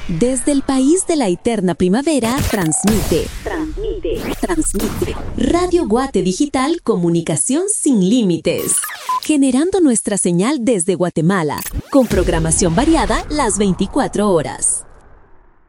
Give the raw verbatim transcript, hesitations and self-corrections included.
Desde el país de la eterna primavera, transmite, transmite, transmite. Radio Guate Digital, comunicación sin límites. Generando nuestra señal desde Guatemala, con programación variada las veinticuatro horas.